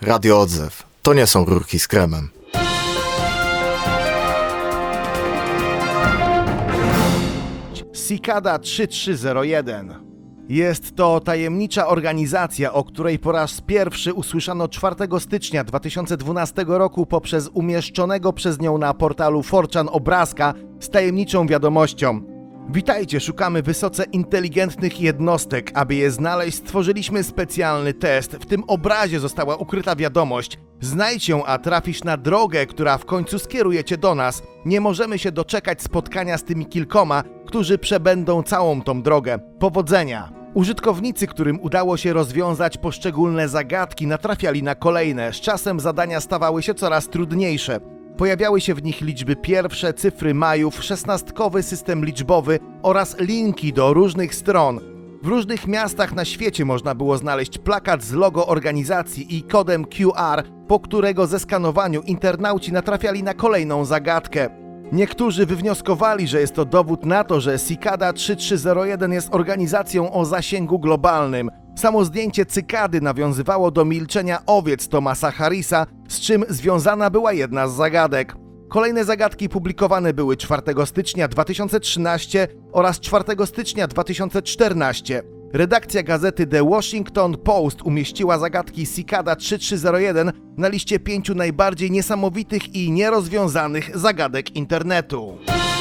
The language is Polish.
Radio Odzew. To nie są rurki z kremem. Cicada 3301. Jest to tajemnicza organizacja, o której po raz pierwszy usłyszano 4 stycznia 2012 roku poprzez umieszczonego przez nią na portalu 4chan obrazka z tajemniczą wiadomością. Witajcie, szukamy wysoce inteligentnych jednostek. Aby je znaleźć, stworzyliśmy specjalny test. W tym obrazie została ukryta wiadomość. Znajdź ją, a trafisz na drogę, która w końcu skieruje cię do nas. Nie możemy się doczekać spotkania z tymi kilkoma, którzy przebędą całą tą drogę. Powodzenia! Użytkownicy, którym udało się rozwiązać poszczególne zagadki, natrafiali na kolejne. Z czasem zadania stawały się coraz trudniejsze. Pojawiały się w nich liczby pierwsze, cyfry majów, 16-kowy system liczbowy oraz linki do różnych stron. W różnych miastach na świecie można było znaleźć plakat z logo organizacji i kodem QR, po którego zeskanowaniu internauci natrafiali na kolejną zagadkę. Niektórzy wywnioskowali, że jest to dowód na to, że Cicada 3301 jest organizacją o zasięgu globalnym. Samo zdjęcie cykady nawiązywało do milczenia owiec Thomasa Harrisa, z czym związana była jedna z zagadek. Kolejne zagadki publikowane były 4 stycznia 2013 oraz 4 stycznia 2014. Redakcja gazety The Washington Post umieściła zagadki Cicada 3301 na liście 5 najbardziej niesamowitych i nierozwiązanych zagadek internetu.